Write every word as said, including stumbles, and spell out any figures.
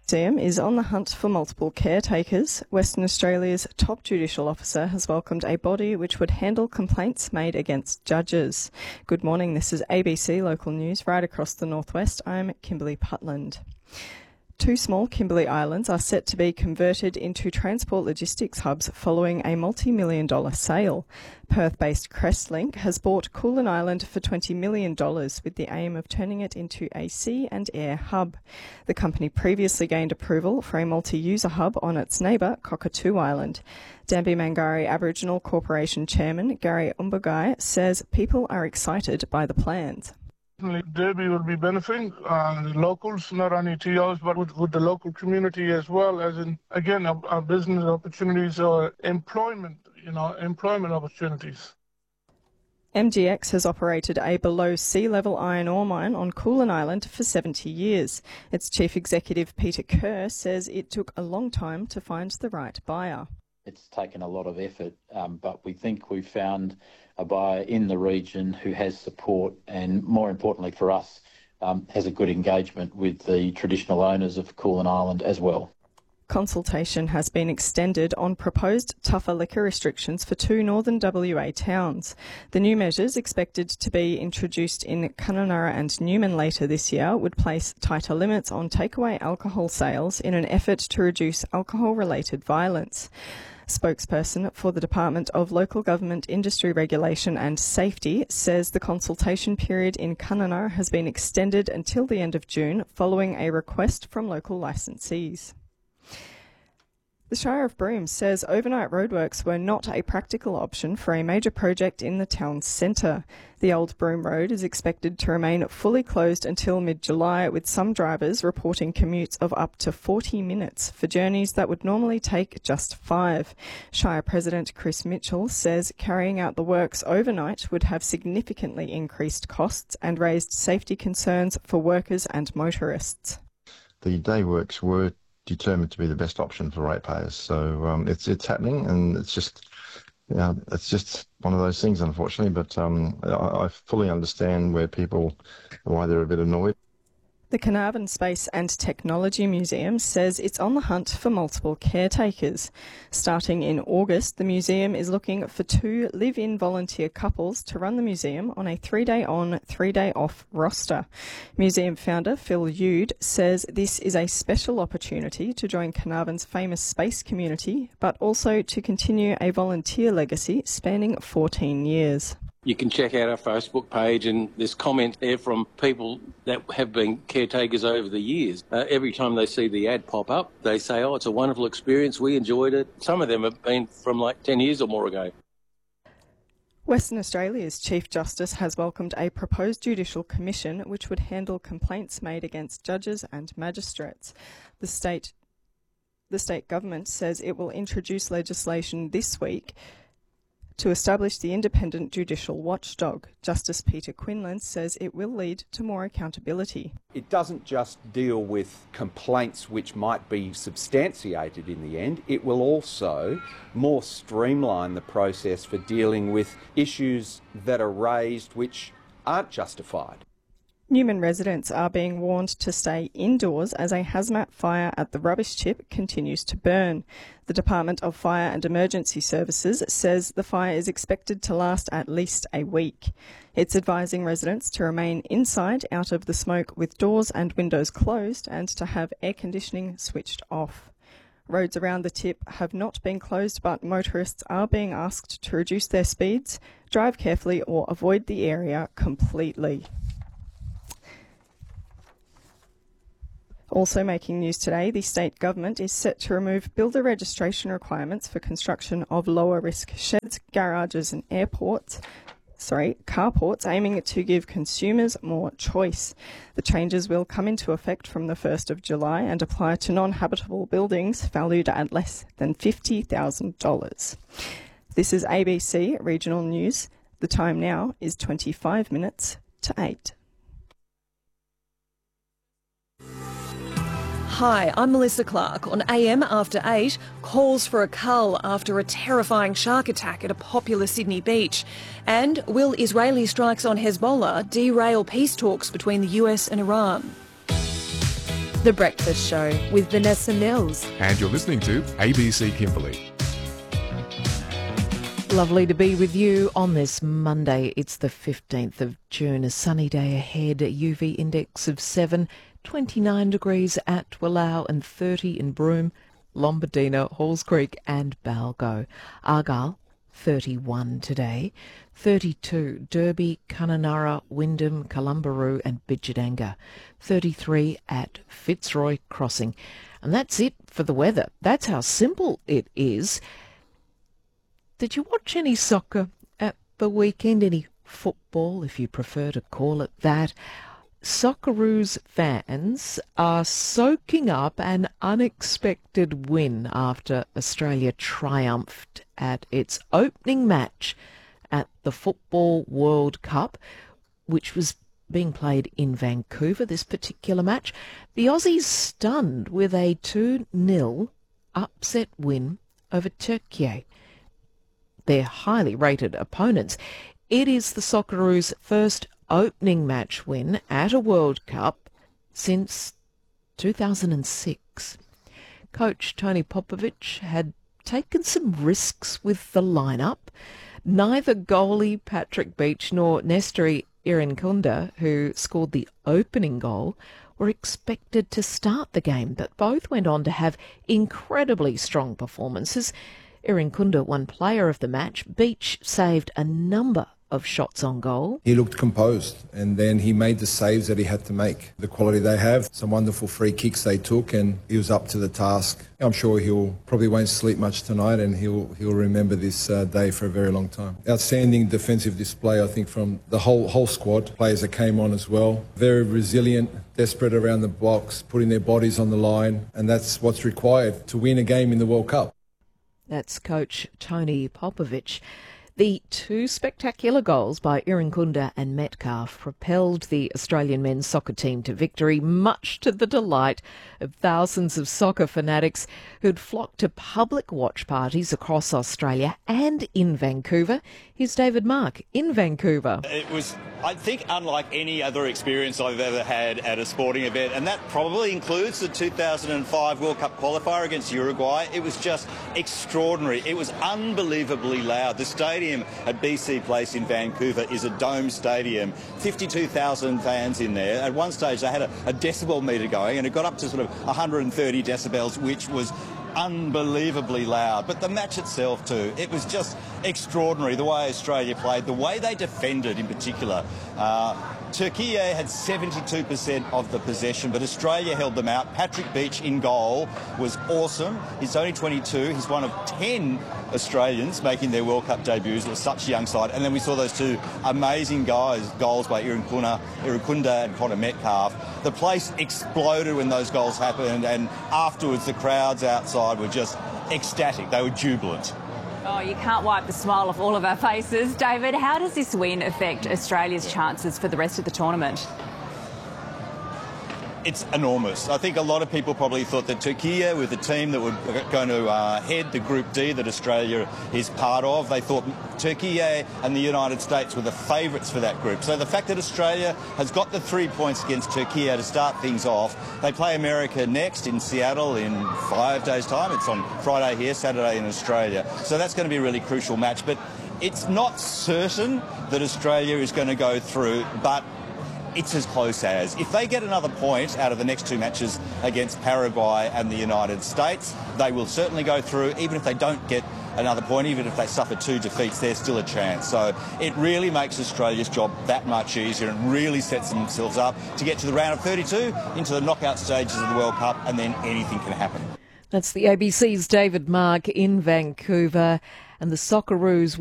Museum is on the hunt for multiple caretakers. Western Australia's top judicial officer has welcomed a body which would handle complaints made against judges. Good morning, this is A B C Local News right across the northwest. I'm Kimberly Putland. Two small Kimberley Islands are set to be converted into transport logistics hubs following a multi-million dollar sale. Perth-based Crestlink has bought Kulin Island for twenty million dollars with the aim of turning it into a sea and air hub. The company previously gained approval for a multi-user hub on its neighbour, Cockatoo Island. Dampi Mangari Aboriginal Corporation Chairman Gary Umbagai says people are excited by the plans. Derby will be benefiting uh, the locals, not only T Os, but with, with the local community as well, as in, again, our, our business opportunities or employment, you know, employment opportunities. M G X has operated a below sea level iron ore mine on Kulin Island for seventy years. Its chief executive, Peter Kerr, says it took a long time to find the right buyer. It's taken a lot of effort, um, but we think we've found a buyer in the region who has support and, more importantly for us, um, has a good engagement with the traditional owners of Kulin Island as well. Consultation has been extended on proposed tougher liquor restrictions for two northern W A towns. The new measures, expected to be introduced in Kununurra and Newman later this year, would place tighter limits on takeaway alcohol sales in an effort to reduce alcohol-related violence. Spokesperson for the Department of Local Government Industry Regulation and Safety says the consultation period in Kununurra has been extended until the end of June following a request from local licensees. The Shire of Broome says overnight roadworks were not a practical option for a major project in the town's centre. The old Broome Road is expected to remain fully closed until mid-July, with some drivers reporting commutes of up to forty minutes for journeys that would normally take just five. Shire President Chris Mitchell says carrying out the works overnight would have significantly increased costs and raised safety concerns for workers and motorists. The day works were determined to be the best option for ratepayers. So um, it's it's happening, and it's just you know, it's just one of those things, unfortunately. But um, I, I fully understand where people why they're a bit annoyed. The Carnarvon Space and Technology Museum says it's on the hunt for multiple caretakers. Starting in August, the museum is looking for two live-in volunteer couples to run the museum on a three-day on, three-day off roster. Museum founder Phil Yude says this is a special opportunity to join Carnarvon's famous space community, but also to continue a volunteer legacy spanning fourteen years. You can check out our Facebook page, and there's comments there from people that have been caretakers over the years. Uh, every time they see the ad pop up, they say, oh, it's a wonderful experience, we enjoyed it. Some of them have been from like ten years or more ago. Western Australia's Chief Justice has welcomed a proposed judicial commission which would handle complaints made against judges and magistrates. The state, the state government says it will introduce legislation this week to establish the independent judicial watchdog. Justice Peter Quinlan says it will lead to more accountability. It doesn't just deal with complaints which might be substantiated in the end. It will also more streamline the process for dealing with issues that are raised which aren't justified. Newman residents are being warned to stay indoors as a hazmat fire at the rubbish tip continues to burn. The Department of Fire and Emergency Services says the fire is expected to last at least a week. It's advising residents to remain inside out of the smoke with doors and windows closed and to have air conditioning switched off. Roads around the tip have not been closed, but motorists are being asked to reduce their speeds, drive carefully or avoid the area completely. Also making news today, the state government is set to remove builder registration requirements for construction of lower risk sheds, garages and airports, sorry, carports, aiming to give consumers more choice. The changes will come into effect from the first of July and apply to non-habitable buildings valued at less than fifty thousand dollars. This is A B C Regional News. The time now is twenty-five minutes to eight. Hi, I'm Melissa Clark. On A M After eight, calls for a cull after a terrifying shark attack at a popular Sydney beach. And will Israeli strikes on Hezbollah derail peace talks between the U S and Iran? The Breakfast Show with Vanessa Mills. And you're listening to A B C Kimberley. Lovely to be with you on this Monday. It's the fifteenth of June, a sunny day ahead, a U V index of seven, twenty-nine degrees at Wallau and thirty in Broome, Lombardina, Halls Creek and Balgo. Argyle, thirty-one today, thirty-two Derby, Kununurra, Wyndham, Kalumburu and Bidjadanga, thirty-three at Fitzroy Crossing. And that's it for the weather. That's how simple it is. Did you watch any soccer at the weekend? Any football, if you prefer to call it that? Socceroos fans are soaking up an unexpected win after Australia triumphed at its opening match at the Football World Cup, which was being played in Vancouver, this particular match. The Aussies stunned with a two nil upset win over Turkey, their highly rated opponents. It is the Socceroos' first opening match win at a World Cup since two thousand six. Coach Tony Popovic had taken some risks with the lineup. Neither goalie Patrick Beach nor Nestori Irankunda, who scored the opening goal, were expected to start the game, but both went on to have incredibly strong performances. Irankunda won player of the match. Beach saved a number of shots on goal. He looked composed and then he made the saves that he had to make. The quality they have, some wonderful free kicks they took, and he was up to the task. I'm sure he'll probably won't sleep much tonight and he'll he'll remember this uh, day for a very long time. Outstanding defensive display, I think, from the whole whole squad. Players that came on as well. Very resilient, desperate around the box, putting their bodies on the line, and that's what's required to win a game in the World Cup. That's Coach Tony Popovic. The two spectacular goals by Irankunda and Metcalf propelled the Australian men's soccer team to victory, much to the delight of thousands of soccer fanatics who'd flocked to public watch parties across Australia and in Vancouver. Here's David Mark in Vancouver. It was, I think, unlike any other experience I've ever had at a sporting event, and that probably includes the two thousand five World Cup qualifier against Uruguay. It was just extraordinary. It was unbelievably loud. The stadium at B C Place in Vancouver is a dome stadium, fifty-two thousand fans in there. At one stage they had a, a decibel meter going and it got up to sort of one hundred thirty decibels, which was unbelievably loud. But the match itself too, it was just extraordinary, the way Australia played, the way they defended in particular. Uh, Turkey had seventy-two percent of the possession, but Australia held them out. Patrick Beach in goal was awesome. He's only twenty-two. He's one of ten Australians making their World Cup debuts. It was such a young side. And then we saw those two amazing guys, goals by Irankunda, Irankunda and Connor Metcalf. The place exploded when those goals happened, and afterwards the crowds outside were just ecstatic. They were jubilant. Oh, you can't wipe the smile off all of our faces. David, how does this win affect Australia's chances for the rest of the tournament? It's enormous. I think a lot of people probably thought that Turkey, with the team that were going to uh, head the Group D that Australia is part of, they thought Turkey and the United States were the favourites for that group. So the fact that Australia has got the three points against Turkey to start things off, they play America next in Seattle in five days' time. It's on Friday here, Saturday in Australia. So that's going to be a really crucial match. But it's not certain that Australia is going to go through, but it's as close as. If they get another point out of the next two matches against Paraguay and the United States, they will certainly go through. Even if they don't get another point, even if they suffer two defeats, there's still a chance. So it really makes Australia's job that much easier and really sets themselves up to get to the round of thirty-two, into the knockout stages of the World Cup, and then anything can happen. That's the A B C's David Mark in Vancouver, and the Socceroos